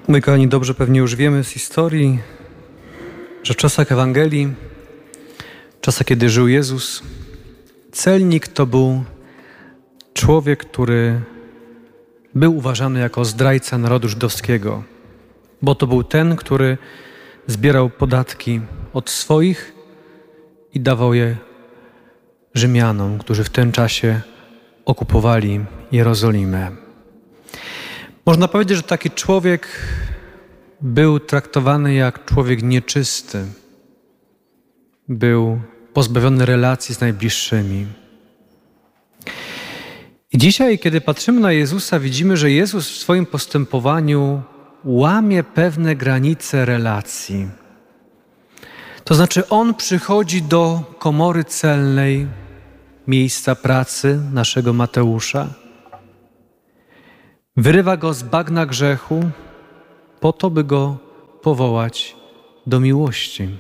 My, kochani, dobrze pewnie już wiemy z historii, że w czasach Ewangelii, w czasach, kiedy żył Jezus, celnik to był człowiek, który był uważany jako zdrajca narodu żydowskiego, bo to był ten, który zbierał podatki od swoich i dawał je Rzymianom, którzy w tym czasie okupowali Jerozolimę. Można powiedzieć, że taki człowiek był traktowany jak człowiek nieczysty. Był pozbawiony relacji z najbliższymi. I dzisiaj, kiedy patrzymy na Jezusa, widzimy, że Jezus w swoim postępowaniu łamie pewne granice relacji. To znaczy, On przychodzi do komory celnej, miejsca pracy naszego Mateusza, wyrywa go z bagna grzechu po to, by go powołać do miłości.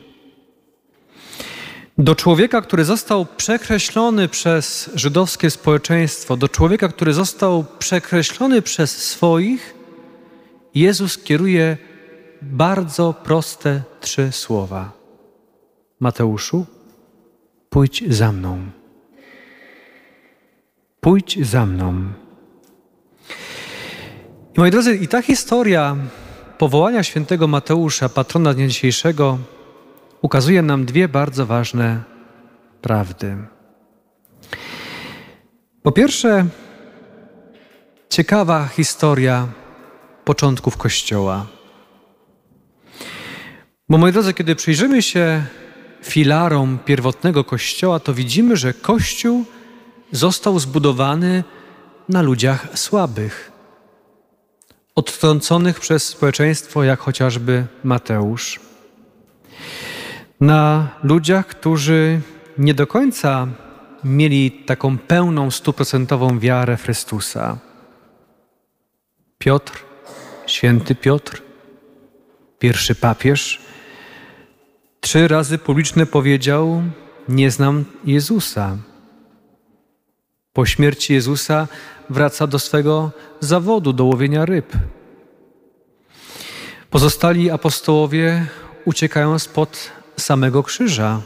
Do człowieka, który został przekreślony przez żydowskie społeczeństwo, do człowieka, który został przekreślony przez swoich, Jezus kieruje bardzo proste 3 słowa. Mateuszu, pójdź za mną. Pójdź za mną. I moi drodzy, i ta historia powołania świętego Mateusza, patrona dnia dzisiejszego, ukazuje nam 2 bardzo ważne prawdy. Po pierwsze, ciekawa historia początków Kościoła. Bo, moi drodzy, kiedy przyjrzymy się filarom pierwotnego Kościoła, to widzimy, że Kościół został zbudowany na ludziach słabych, odtrąconych przez społeczeństwo, jak chociażby Mateusz. Na ludziach, którzy nie do końca mieli taką pełną, 100% wiarę w Chrystusa. Piotr, święty Piotr, pierwszy papież, 3 razy publicznie powiedział: nie znam Jezusa. Po śmierci Jezusa wraca do swego zawodu, do łowienia ryb. Pozostali apostołowie uciekają spod samego krzyża.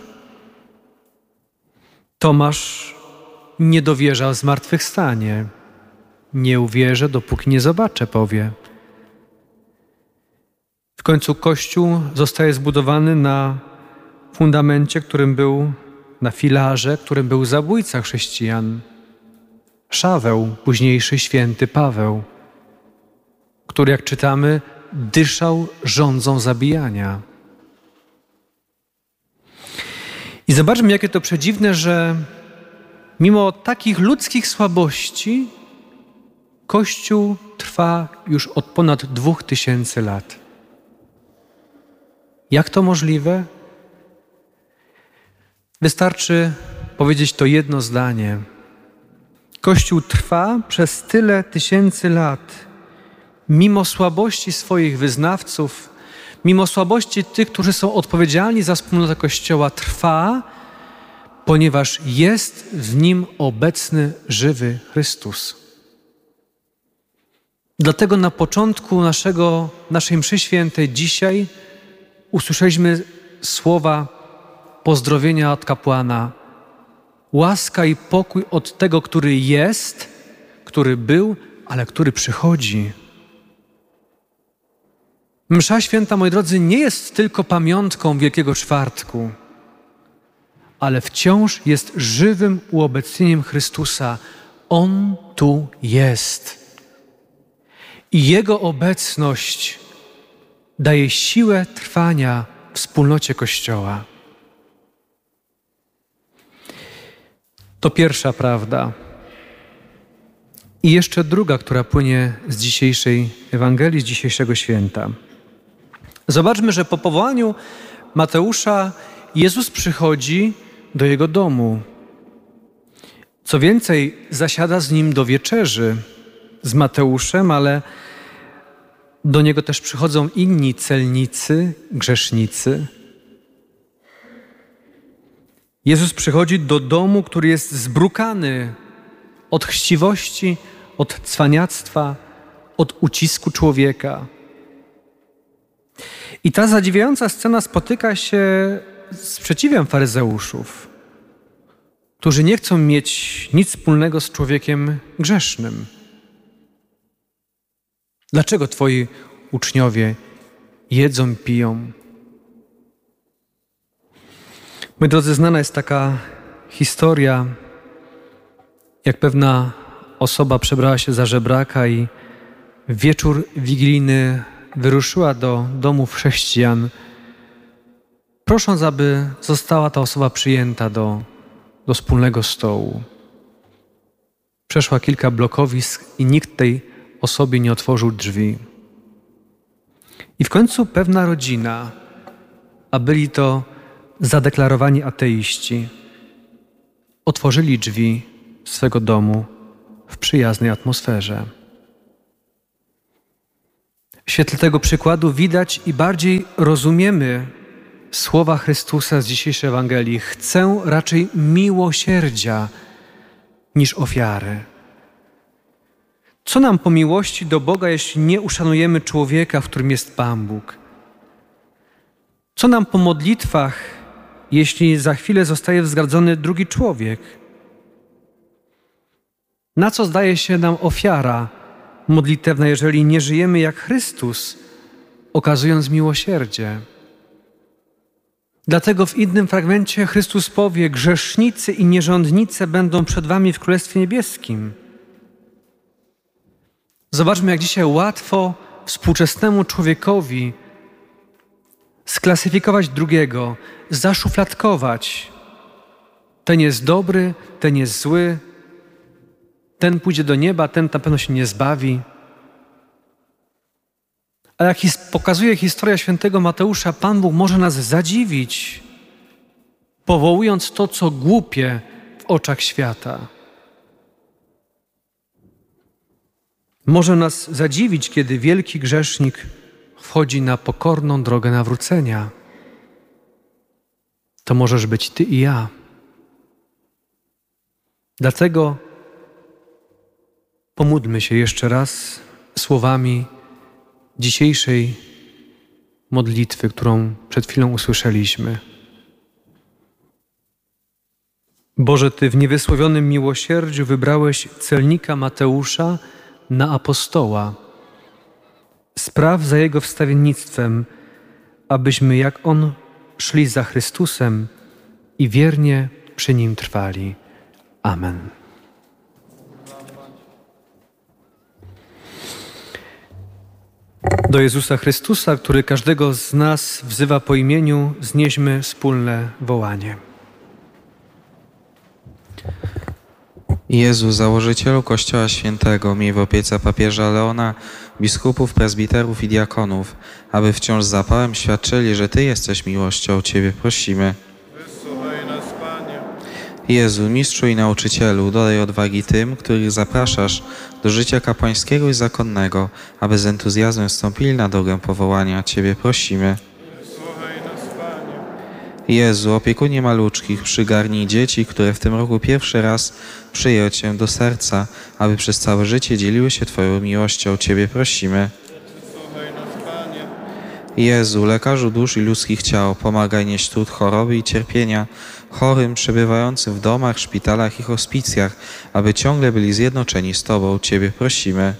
Tomasz nie dowierza w zmartwychwstanie. Nie uwierzę, dopóki nie zobaczę, powie. W końcu Kościół zostaje zbudowany na fundamencie, na filarze, którym był zabójca chrześcijan. Szaweł, późniejszy święty Paweł, który, jak czytamy, dyszał żądzą zabijania. I zobaczmy, jakie to przedziwne, że mimo takich ludzkich słabości Kościół trwa już od ponad 2000 lat. Jak to możliwe? Wystarczy powiedzieć to jedno zdanie. Kościół trwa przez tyle tysięcy lat, mimo słabości swoich wyznawców, mimo słabości tych, którzy są odpowiedzialni za wspólnotę Kościoła, trwa, ponieważ jest w nim obecny żywy Chrystus. Dlatego na początku naszej mszy świętej dzisiaj usłyszeliśmy słowa pozdrowienia od kapłana. Łaska i pokój od tego, który jest, który był, ale który przychodzi. Msza święta, moi drodzy, nie jest tylko pamiątką Wielkiego Czwartku, ale wciąż jest żywym uobecnieniem Chrystusa. On tu jest. I Jego obecność daje siłę trwania w wspólnocie Kościoła. To pierwsza prawda. I jeszcze druga, która płynie z dzisiejszej Ewangelii, z dzisiejszego święta. Zobaczmy, że po powołaniu Mateusza Jezus przychodzi do jego domu. Co więcej, zasiada z nim do wieczerzy, z Mateuszem, ale do niego też przychodzą inni celnicy, grzesznicy. Jezus przychodzi do domu, który jest zbrukany od chciwości, od cwaniactwa, od ucisku człowieka. I ta zadziwiająca scena spotyka się z sprzeciwem faryzeuszów, którzy nie chcą mieć nic wspólnego z człowiekiem grzesznym. Dlaczego twoi uczniowie jedzą, piją? Moi drodzy, znana jest taka historia, jak pewna osoba przebrała się za żebraka i w wieczór wigilijny wyruszyła do domów chrześcijan, prosząc, aby została ta osoba przyjęta do wspólnego stołu. Przeszła kilka blokowisk i nikt tej osobie nie otworzył drzwi. I w końcu pewna rodzina, a byli to zadeklarowani ateiści, otworzyli drzwi swego domu w przyjaznej atmosferze. W świetle tego przykładu widać i bardziej rozumiemy słowa Chrystusa z dzisiejszej Ewangelii. Chcę raczej miłosierdzia niż ofiary. Co nam po miłości do Boga, jeśli nie uszanujemy człowieka, w którym jest Pan Bóg? Co nam po modlitwach, jeśli za chwilę zostaje wzgardzony drugi człowiek? Na co zdaje się nam ofiara modlitewna, jeżeli nie żyjemy jak Chrystus, okazując miłosierdzie? Dlatego w innym fragmencie Chrystus powie: grzesznicy i nierządnice będą przed wami w Królestwie Niebieskim. Zobaczmy, jak dzisiaj łatwo współczesnemu człowiekowi sklasyfikować drugiego, zaszufladkować. Ten jest dobry, ten jest zły, ten pójdzie do nieba, ten na pewno się nie zbawi. Ale jak pokazuje historia świętego Mateusza, Pan Bóg może nas zadziwić, powołując to, co głupie w oczach świata. Może nas zadziwić, kiedy wielki grzesznik wchodzi na pokorną drogę nawrócenia. To możesz być ty i ja. Dlatego pomódlmy się jeszcze raz słowami dzisiejszej modlitwy, którą przed chwilą usłyszeliśmy. Boże, Ty w niewysłowionym miłosierdziu wybrałeś celnika Mateusza na apostoła. Spraw za jego wstawiennictwem, abyśmy jak on szli za Chrystusem i wiernie przy Nim trwali. Amen. Do Jezusa Chrystusa, który każdego z nas wzywa po imieniu, znieśmy wspólne wołanie. Jezu, założycielu Kościoła Świętego, miej w opiece papieża Leona, biskupów, prezbiterów i diakonów, aby wciąż z zapałem świadczyli, że Ty jesteś miłością. Ciebie prosimy. Wysłuchaj nas, Panie. Jezu, mistrzu i nauczycielu, dodaj odwagi tym, których zapraszasz do życia kapłańskiego i zakonnego, aby z entuzjazmem wstąpili na drogę powołania. Ciebie prosimy. Wysłuchaj nas, Panie. Jezu, opiekunie maluczkich, przygarnij dzieci, które w tym roku pierwszy raz przyjęły Cię do serca, aby przez całe życie dzieliły się Twoją miłością. Ciebie prosimy. Wysłuchaj nas, Panie. Jezu, lekarzu dusz i ludzkich ciał, pomagaj nieść trud choroby i cierpienia chorym przebywającym w domach, szpitalach i hospicjach, aby ciągle byli zjednoczeni z Tobą. Ciebie prosimy.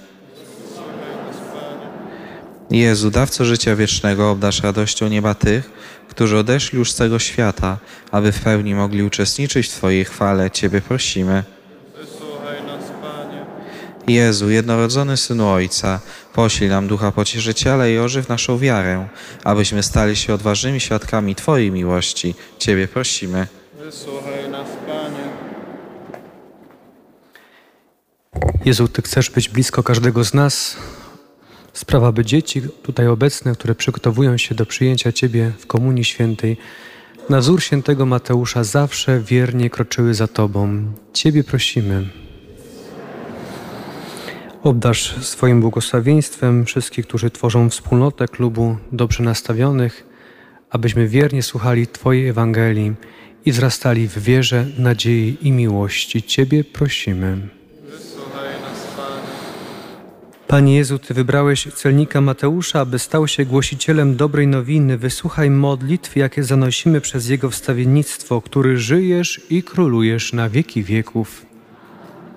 Jezu, dawco życia wiecznego, obdarz radością nieba tych, którzy odeszli już z tego świata, aby w pełni mogli uczestniczyć w Twojej chwale. Ciebie prosimy. Wysłuchaj nas, Panie. Jezu, jednorodzony Synu Ojca, poślij nam Ducha Pocieszyciela i ożyw naszą wiarę, abyśmy stali się odważnymi świadkami Twojej miłości. Ciebie prosimy. Wysłuchaj nas, Panie. Jezu, Ty chcesz być blisko każdego z nas. Sprawa, by dzieci tutaj obecne, które przygotowują się do przyjęcia Ciebie w Komunii Świętej, na wzór świętego Mateusza zawsze wiernie kroczyły za Tobą. Ciebie prosimy. Obdarz swoim błogosławieństwem wszystkich, którzy tworzą wspólnotę klubu dobrze nastawionych, abyśmy wiernie słuchali Twojej Ewangelii i wzrastali w wierze, nadziei i miłości. Ciebie prosimy. Wysłuchaj nas, Panie. Panie Jezu, Ty wybrałeś celnika Mateusza, aby stał się głosicielem dobrej nowiny. Wysłuchaj modlitw, jakie zanosimy przez jego wstawiennictwo, który żyjesz i królujesz na wieki wieków.